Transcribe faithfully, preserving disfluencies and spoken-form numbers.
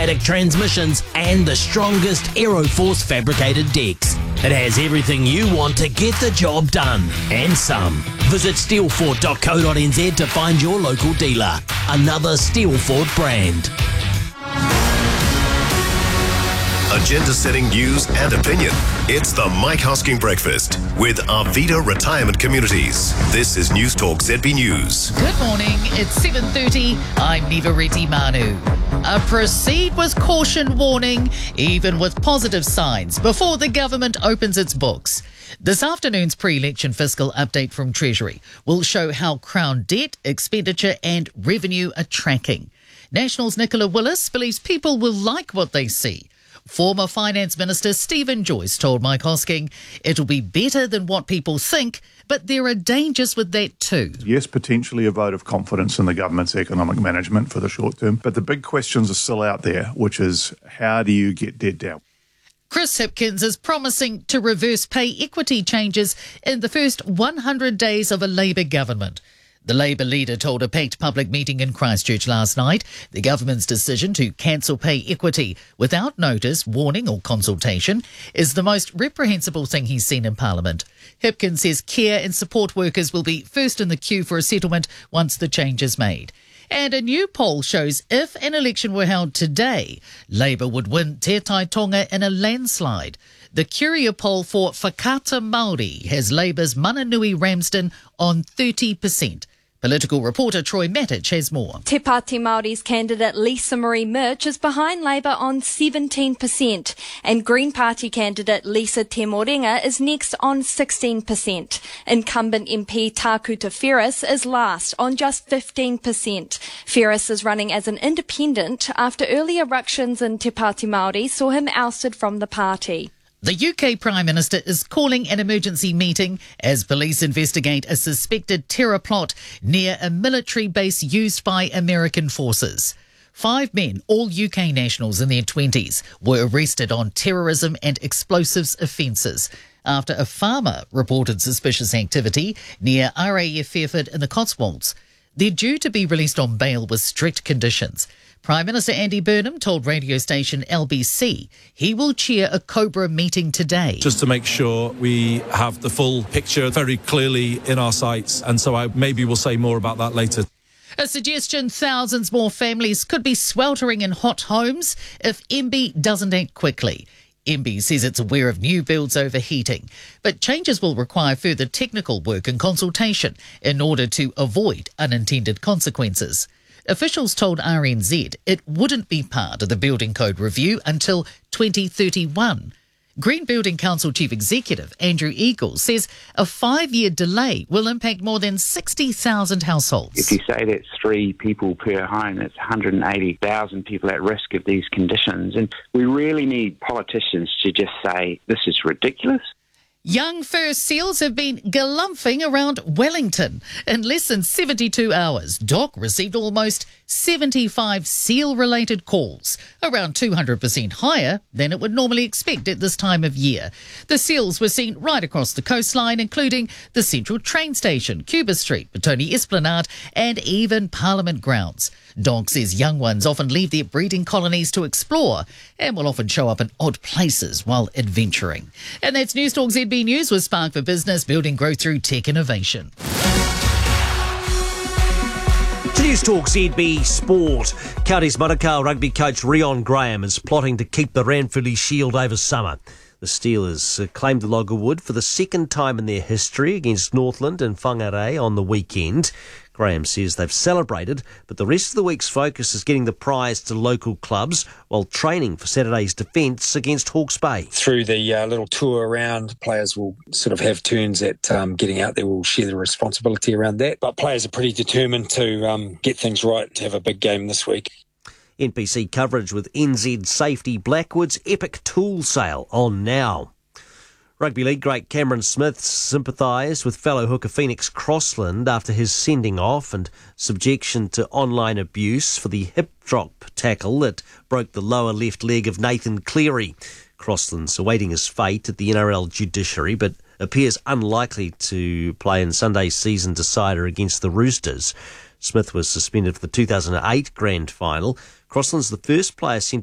automatic transmissions and the strongest Aeroforce fabricated decks. It has everything you want to get the job done, and some. Visit steelfort dot co dot n z to find your local dealer. Another Steelfort brand. Agenda-setting news and opinion. It's the Mike Hosking Breakfast with Arvida Retirement Communities. This is News Talk Z B News. Good morning. It's seven thirty. I'm Neva Reti Manu. A proceed with caution warning, even with positive signs, before the government opens its books. This afternoon's pre-election fiscal update from Treasury will show how Crown debt, expenditure and revenue are tracking. National's Nicola Willis believes people will like what they see. Former Finance Minister Stephen Joyce told Mike Hosking it'll be better than what people think, but there are dangers with that too. Yes, potentially a vote of confidence in the government's economic management for the short term, but the big questions are still out there, which is how do you get debt down? Chris Hipkins is promising to reverse pay equity changes in the first one hundred days of a Labour government. The Labour leader told a packed public meeting in Christchurch last night the government's decision to cancel pay equity without notice, warning or consultation is the most reprehensible thing he's seen in Parliament. Hipkins says care and support workers will be first in the queue for a settlement once the change is made. And a new poll shows if an election were held today, Labour would win Te Tai Tonga in a landslide. The Curia poll for Whakaata Māori has Labour's Mananui Ramsden on thirty percent. Political reporter Troy Matic has more. Te Pāti Māori's candidate Lisa Marie Murch is behind Labour on seventeen percent, and Green Party candidate Lisa Te Morenga is next on sixteen percent. Incumbent M P Tākuta Ferris is last on just fifteen percent. Ferris is running as an independent after earlier ructions in Te Pāti Māori saw him ousted from the party. The U K Prime Minister is calling an emergency meeting as police investigate a suspected terror plot near a military base used by American forces. Five men, all U K nationals in their twenties, were arrested on terrorism and explosives offences after a farmer reported suspicious activity near R A F Fairford in the Cotswolds. They're due to be released on bail with strict conditions. Prime Minister Andy Burnham told radio station L B C he will chair a Cobra meeting today. Just to make sure we have the full picture very clearly in our sights, and so I maybe we'll say more about that later. A suggestion thousands more families could be sweltering in hot homes if M B doesn't act quickly. M B says it's aware of new builds overheating, but changes will require further technical work and consultation in order to avoid unintended consequences. Officials told R N Z it wouldn't be part of the building code review until twenty thirty-one. Green Building Council Chief Executive Andrew Eagles says a five-year delay will impact more than sixty thousand households. If you say that's three people per home, that's one hundred eighty thousand people at risk of these conditions. And we really need politicians to just say, this is ridiculous. Young fur seals have been galumphing around Wellington. In less than seventy-two hours, Doc received almost seventy-five seal-related calls, around two hundred percent higher than it would normally expect at this time of year. The seals were seen right across the coastline, including the Central Train Station, Cuba Street, Petone Esplanade and even Parliament grounds. Doc says young ones often leave their breeding colonies to explore and will often show up in odd places while adventuring. And that's News Talk Z B News with Spark for Business, building growth through tech innovation. To News Talk Z B Sport. Counties Manukau rugby coach Rion Graham is plotting to keep the Ranfurly Shield over summer. The Steelers claimed the Loggerwood for the second time in their history against Northland and Whangarei on the weekend. Graham says they've celebrated, but the rest of the week's focus is getting the prize to local clubs while training for Saturday's defence against Hawke's Bay. Through the uh, little tour around, players will sort of have turns at um, getting out there. We'll share the responsibility around that. But players are pretty determined to um, get things right, to have a big game this week. N P C coverage with N Z Safety Blackwood's epic tool sale on now. Rugby League great Cameron Smith sympathised with fellow hooker Phoenix Crossland after his sending off and subjection to online abuse for the hip drop tackle that broke the lower left leg of Nathan Cleary. Crossland's awaiting his fate at the N R L judiciary, but appears unlikely to play in Sunday's season decider against the Roosters. Smith was suspended for the two thousand eight grand final. Crossland's the first player sent